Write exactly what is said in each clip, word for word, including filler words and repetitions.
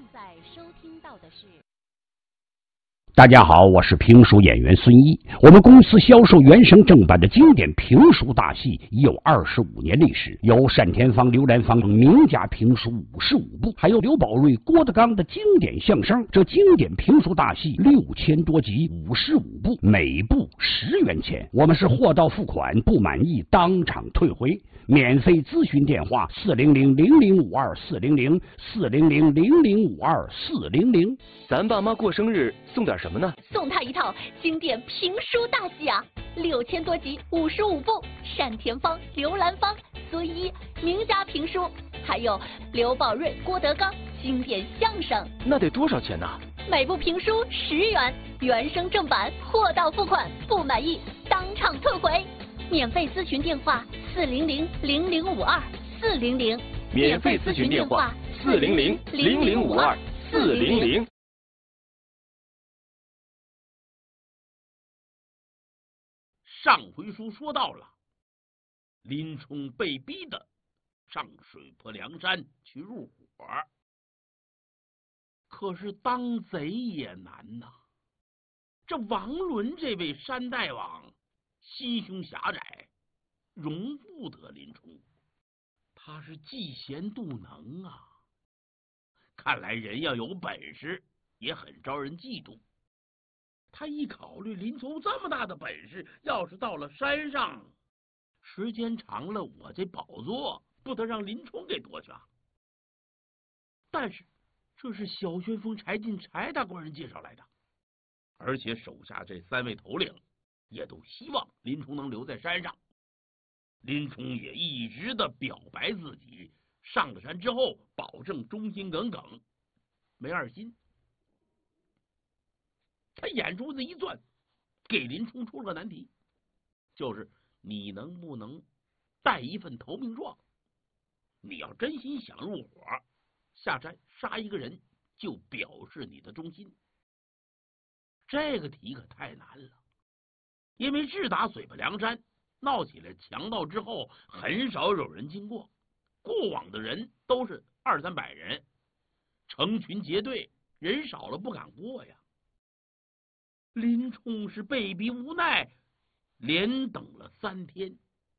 在收听到的是。 大家好，我是评书演员孙一。我们公司销售原声正版的经典评书大戏已有二十五年历史，有单田芳、刘兰芳名家评书五十五部，还有刘宝瑞、郭德纲的经典相声。这经典评书大戏六千多集，五十五部，每部十元钱。我们是货到付款，不满意当场退回。免费咨询电话：四零零零零五二四零零四零零零零五二四零零。 咱爸妈过生日送点什么呢？ 送他一套经典评书大戏啊，六千多集，五十五部，单田芳、刘兰芳、孙一名家评书，还有刘宝瑞、郭德纲经典相声。 那得多少钱呢？ 每部评书十元，原声正版，货到付款，不满意当场退回。免费咨询电话：四零零零零五二四零零。 免费咨询电话：四零零零零五二四零零。 上回书说到了，林冲被逼的上水泊梁山去入伙，可是当贼也难呐。这王伦这位山大王心胸狭窄，容不得林冲，他是嫉贤妒能啊。看来人要有本事也很招人嫉妒。他一考虑，林冲这么大的本事，要是到了山上，时间长了，我这宝座不得让林冲给夺去啊。但是这是小旋风柴进柴大官人介绍来的，而且手下这三位头领也都希望林冲能留在山上。林冲也一直的表白自己，上了山之后保证忠心耿耿，没二心。他眼珠子一转，给林冲出了个难题，就是你能不能带一份投名状？你要真心想入伙，下山杀一个人就表示你的忠心。这个题可太难了，因为自打水泊梁山闹起来强盗之后，很少有人经过，过往的人都是二三百人，成群结队，人少了不敢过呀。林冲是被逼无奈，连等了三天。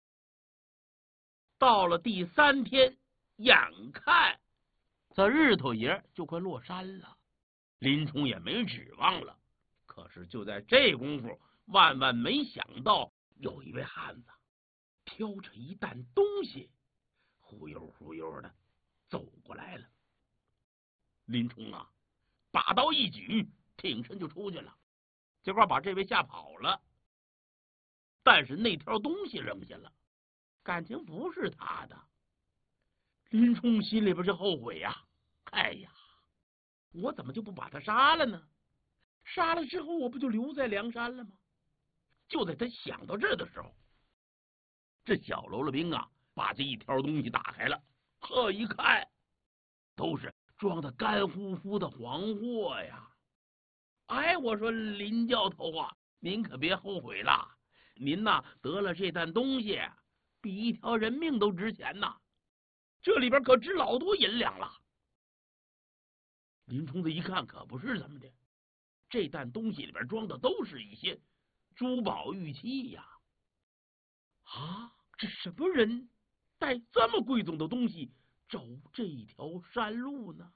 到了第三天，眼看这日头爷就快落山了，林冲也没指望了。可是就在这功夫，万万没想到，有一位汉子挑着一担东西，忽悠忽悠的走过来了。林冲啊，把刀一举，挺身就出去了。结果把这位吓跑了，但是那条东西扔下了，感情不是他的。林冲心里边就后悔呀、啊，哎呀，我怎么就不把他杀了呢？杀了之后我不就留在梁山了吗？就在他想到这儿的时候，这小喽啰兵啊，把这一条东西打开了，呵，一看都是装的干乎乎的黄货呀。哎，我说林教头啊，您可别后悔了，您呐得了这担东西，比一条人命都值钱呐，这里边可值老多银两了。林冲子一看，可不是怎么的，这担东西里边装的都是一些珠宝玉器呀！啊，这什么人带这么贵重的东西走这条山路呢？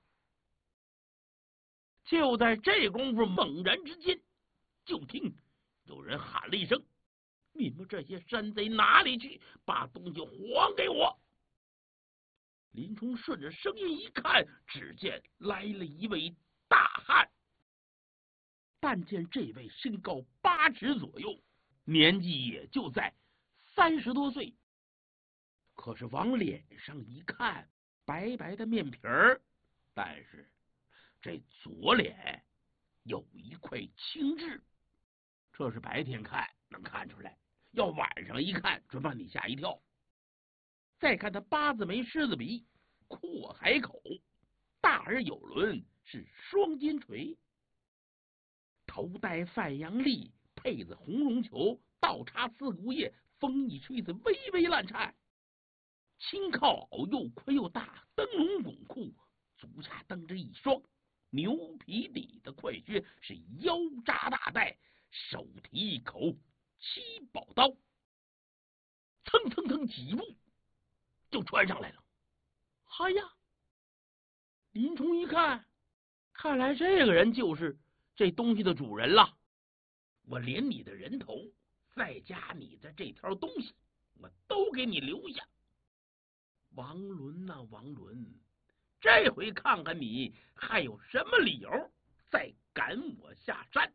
就在这功夫，猛然之间，就听有人喊了一声：“你们这些山贼哪里去？把东西还给我！”林冲顺着声音一看，只见来了一位大汉。但见这位身高八尺左右，年纪也就在三十多岁，可是往脸上一看，白白的面皮儿，但是这左脸有一块青痣，这是白天看能看出来，要晚上一看准把你吓一跳。再看他八字眉狮子鼻，阔海口，大而有轮，是双尖锤，头戴范阳笠，配子红绒球，倒插刺骨叶，风一吹子微微乱颤。青靠袄又宽又大，灯笼拱裤，足下蹬着一双牛皮底的快靴，是腰扎大带，手提一口七宝刀，蹭蹭蹭几步就穿上来了。哎呀，林冲一看，看来这个人就是这东西的主人了。我连你的人头，再加你的这条东西，我都给你留下。王伦呐、啊，王伦，这回看看你还有什么理由再赶我下山。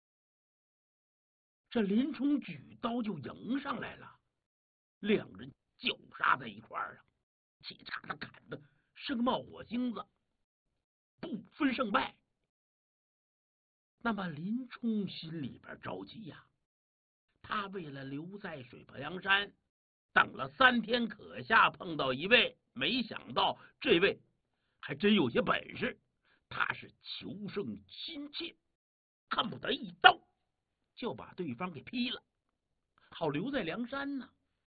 这林冲举刀就迎上来了，两人绞杀在一块儿啊，气叉的砍的生冒火星子，不分胜败。那么林冲心里边着急呀，他为了留在水泊梁山，等了三天，可下碰到一位，没想到这位还真有些本事，他是求胜心切，恨不得一刀就把对方给劈了，好留在梁山呢。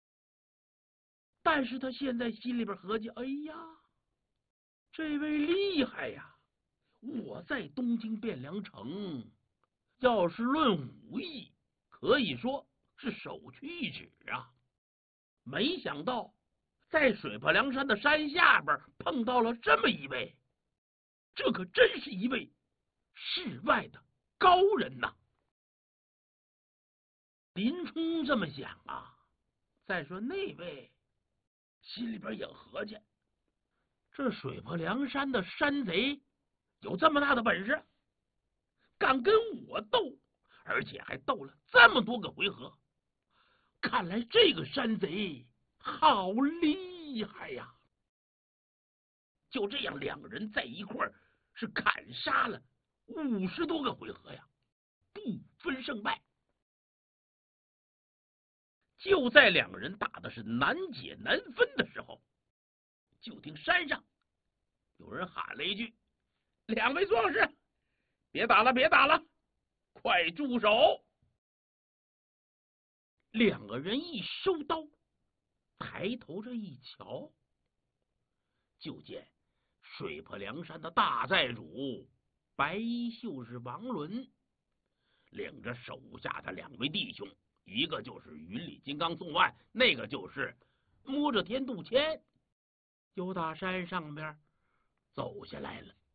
但是他现在心里边合计，哎呀，这位厉害呀，我在东京汴梁城，要是论武艺，可以说是首屈一指啊。没想到在水泊梁山的山下边碰到了这么一位，这可真是一位世外的高人呐。林冲这么想啊，再说那位心里边也合计，这水泊梁山的山贼有这么大的本事，敢跟我斗，而且还斗了这么多个回合，看来这个山贼好厉害呀。就这样，两个人在一块儿是砍杀了五十多个回合呀，不分胜败。就在两个人打的是难解难分的时候，就听山上有人喊了一句：“两位壮士，别打了，别打了，快住手！”两个人一收刀，抬头这一瞧，就见水泊梁山的大寨主白衣秀士王伦领着手下的两位弟兄，一个就是云里金刚宋万，那个就是摸着天杜迁，由大山上边走下来了。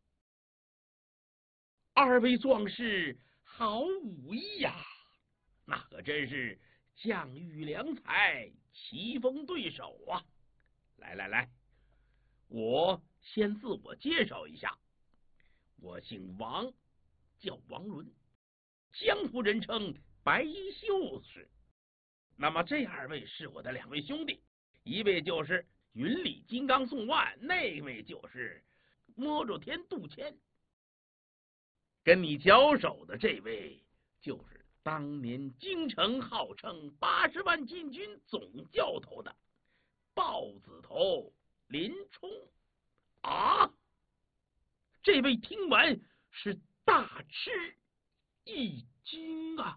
二位壮士好武艺呀，那可真是将遇良才，棋逢对手啊！来来来，我先自我介绍一下，我姓王，叫王伦，江湖人称白衣秀士。那么这二位是我的两位兄弟，一位就是云里金刚宋万，那位就是摸着天杜迁。跟你交手的这位就是当年京城号称八十万禁军总教头的豹子头林冲啊！这位听完是大吃一惊啊，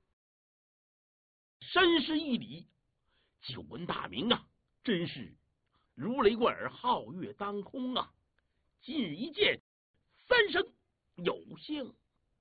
深施一礼，久闻大名啊，真是如雷贯耳，皓月当空啊！今日一见，三生有幸。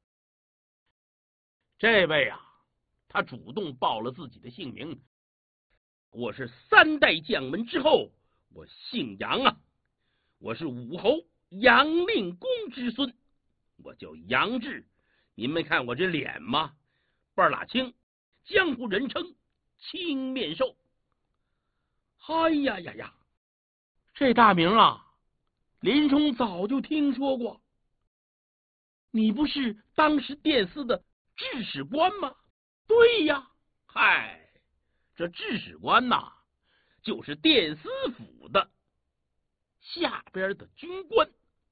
这位啊，他主动报了自己的姓名，我是三代将门之后，我姓杨啊，我是武侯杨令公之孙，我叫杨志。您没看我这脸吗？半拉青，江湖人称青面兽。哎呀呀呀，这大名啊，林冲早就听说过。你不是当时殿司的制史官吗？对呀，嗨，这制史官呐，就是殿司府的下边的军官。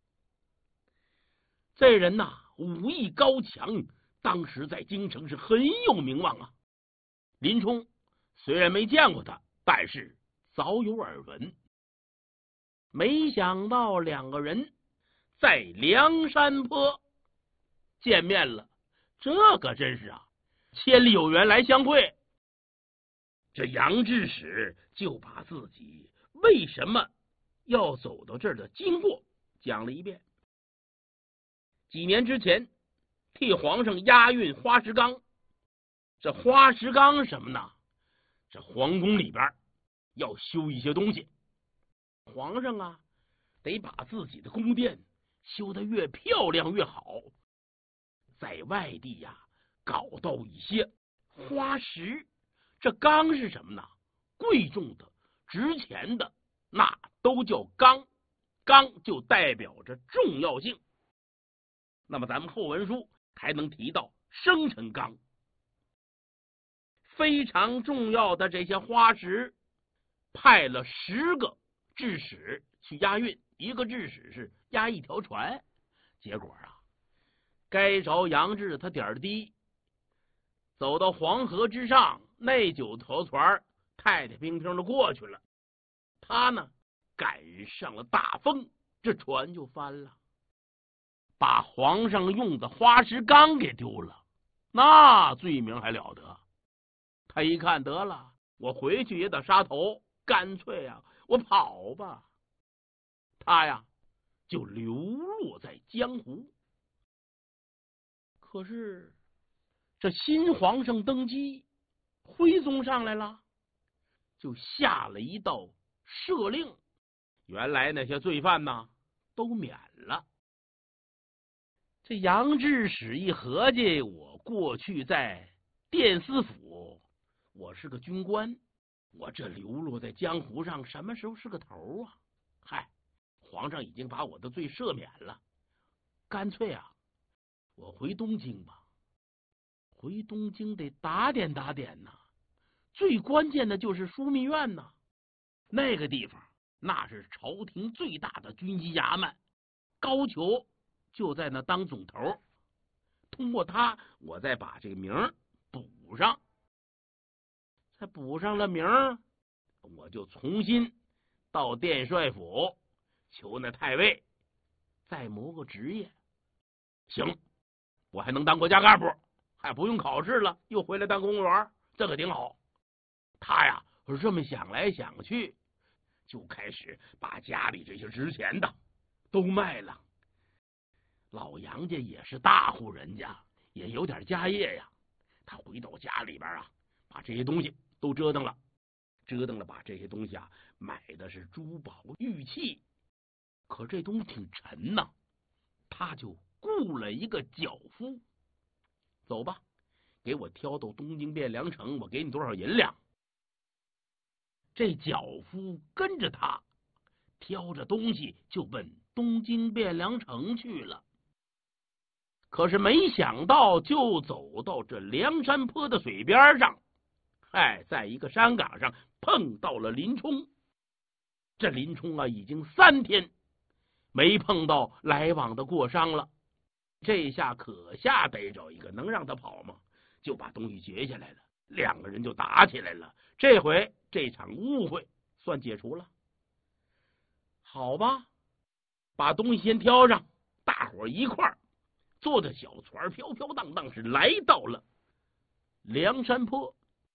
这人呐，武艺高强，当时在京城是很有名望啊。林冲虽然没见过他，但是早有耳闻。没想到两个人在梁山坡见面了，这可真是啊，千里有缘来相会。这杨志史就把自己为什么要走到这儿的经过讲了一遍。 几年之前替皇上押运花石纲。这花石纲什么呢？这皇宫里边要修一些东西，皇上啊得把自己的宫殿修得越漂亮越好，在外地呀搞到一些花石。这纲是什么呢？贵重的、值钱的，那都叫纲，纲就代表着重要性。那么咱们后文书还能提到生辰纲，非常重要的这些花石，派了十个制使去押运，一个制使是押一条船。结果啊，该着杨志他点儿低，走到黄河之上，那九条船太太平平的过去了，他呢赶上了大风，这船就翻了，把皇上用的花石纲给丢了，那罪名还了得。他一看，得了，我回去也得杀头，干脆啊我跑吧。他呀就流落在江湖。可是这新皇上登基，徽宗上来了，就下了一道赦令，原来那些罪犯呢都免了。这杨志使一合计，我过去在殿司府，我是个军官，我这流落在江湖上，什么时候是个头啊？嗨，皇上已经把我的罪赦免了，干脆啊我回东京吧。回东京得打点打点呐，最关键的就是枢密院呐，那个地方那是朝廷最大的军机衙门，高俅就在那当总头，通过他我再把这个名补上，再补上了名，我就重新到殿帅府求那太尉再谋个职业。行，我还能当国家干部，还不用考试了，又回来当公务员，这可挺好。他呀这么想来想去，就开始把家里这些值钱的都卖了。老杨家也是大户人家，也有点家业呀。他回到家里边啊，把这些东西都折腾了，折腾了，把这些东西啊买的是珠宝玉器。可这东西挺沉呐，他就雇了一个脚夫，走吧，给我挑到东京汴梁城，我给你多少银两。这脚夫跟着他挑着东西就奔东京汴梁城去了。可是没想到，就走到这梁山坡的水边上，哎，在一个山岗上碰到了林冲。这林冲啊，已经三天没碰到来往的过商了，这下可下逮着一个，能让他跑吗？就把东西截下来了，两个人就打起来了。这回这场误会算解除了。好吧，把东西先挑上，大伙一块儿坐着小船飘飘荡荡是来到了梁山坡。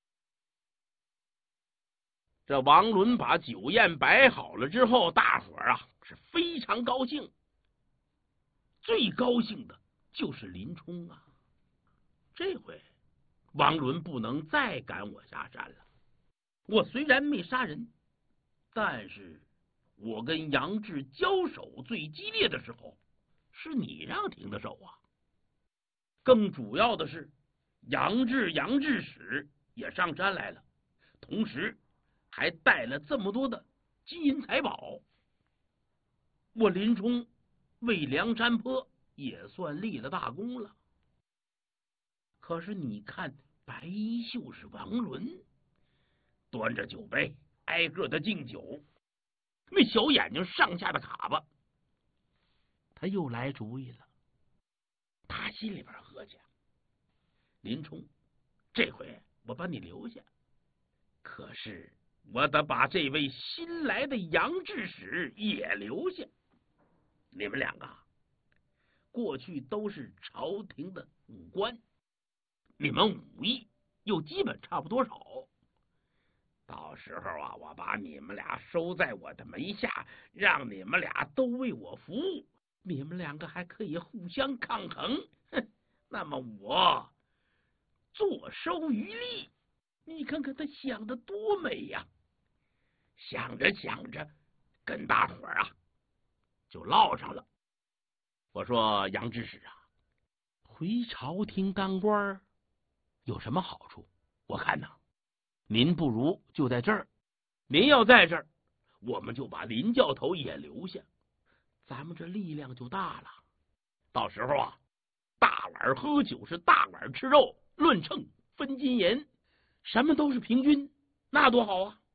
这王伦把酒宴摆好了之后，大伙儿啊是非常高兴，最高兴的就是林冲啊。这回王伦不能再赶我下山了。我虽然没杀人，但是我跟杨志交手最激烈的时候，是你让停的手啊。更主要的是，杨志杨志使也上山来了，同时还带了这么多的金银财宝。我林冲为梁山坡也算立了大功了。可是你看白衣秀士王伦端着酒杯挨个的敬酒，那小眼睛上下的卡巴，他又来主意了。他心里边合计，林冲，这回我把你留下，可是我得把这位新来的杨志使也留下。你们两个过去都是朝廷的武官，你们武艺又基本差不多少，到时候啊，我把你们俩收在我的门下，让你们俩都为我服务， 你们两个还可以互相抗衡，哼，那么我坐收渔利。你看看他想的多美呀！想着想着，跟大伙儿啊就唠上了。我说杨志士啊，回朝廷当官有什么好处？我看呐，您不如就在这儿。您要在这儿，我们就把林教头也留下，咱们这力量就大了。到时候啊，大碗喝酒是大碗吃肉，论秤分金银，什么都是平均，那多好啊！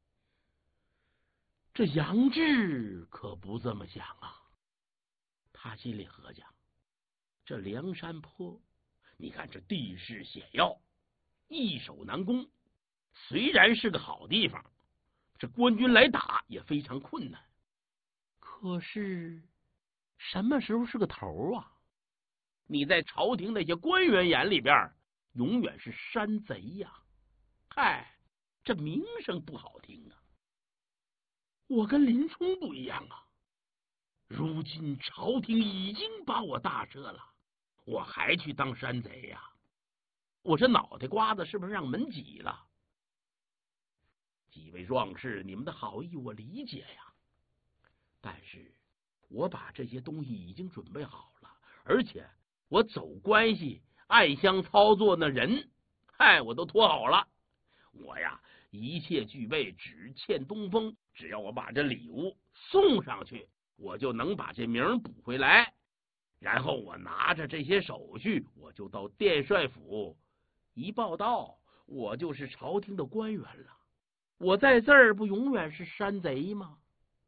这杨志可不这么想啊，他心里合计，这梁山坡，你看这地势险要，易守难攻，虽然是个好地方，这官军来打也非常困难。可是什么时候是个头啊？你在朝廷那些官员眼里边，永远是山贼呀！嗨，这名声不好听啊。我跟林冲不一样啊，如今朝廷已经把我大赦了，我还去当山贼呀？我这脑袋瓜子是不是让门挤了？几位壮士，你们的好意我理解呀，但是我把这些东西已经准备好了，而且我走关系暗箱操作那人，嗨，我都托好了。我呀，一切具备，只欠东风。只要我把这礼物送上去，我就能把这名补回来。然后我拿着这些手续，我就到殿帅府一报到，我就是朝廷的官员了。我在这儿不永远是山贼吗？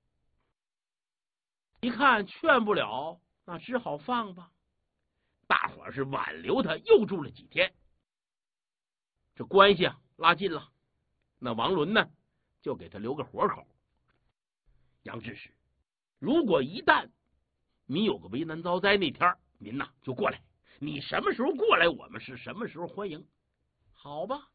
一看劝不了，那只好放吧。大伙儿是挽留他，又住了几天。这关系啊拉近了，那王伦呢就给他留个活口。杨志士，如果一旦你有个为难遭灾那天，您呐就过来，你什么时候过来，我们是什么时候欢迎，好吧？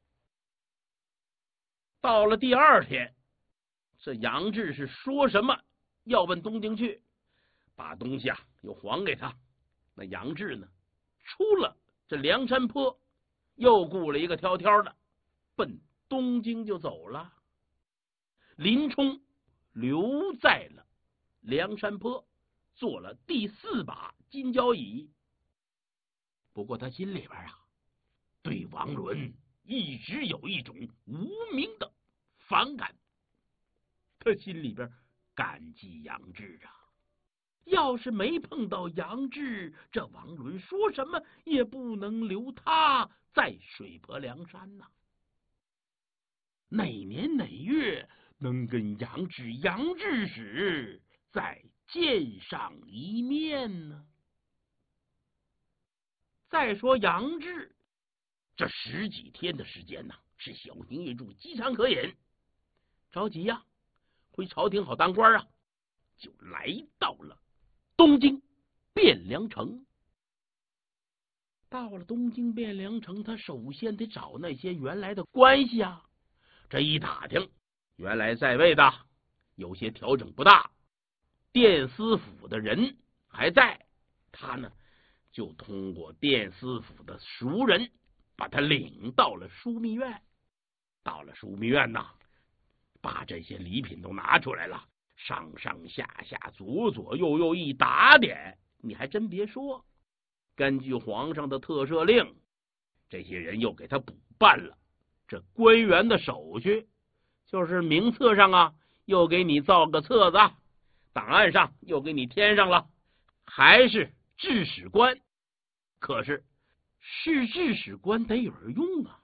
到了第二天，这杨志是说什么要奔东京去，把东西啊又还给他。那杨志呢，出了这梁山坡，又雇了一个挑挑的，奔东京就走了。林冲留在了梁山坡，做了第四把金交椅。不过他心里边啊，对王伦一直有一种无名的反感，他心里边感激杨志啊。要是没碰到杨志，这王伦说什么也不能留他在水泊梁山呐、啊。哪年哪月能跟杨志、杨志使再见上一面呢？再说杨志，这十几天的时间呢，是小心一注，饥肠可饮，着急呀、啊，回朝廷好当官啊，就来到了东京汴梁城。到了东京汴梁城，他首先得找那些原来的关系啊。这一打听，原来在位的有些调整不大，殿司府的人还在，他呢就通过殿司府的熟人，把他领到了枢密院。到了枢密院呐，把这些礼品都拿出来了，上上下下左左右右一打点，你还真别说，根据皇上的特赦令，这些人又给他补办了这官员的手续，就是名册上啊又给你造个册子，档案上又给你添上了，还是制史官。可是是制史官得有人用啊，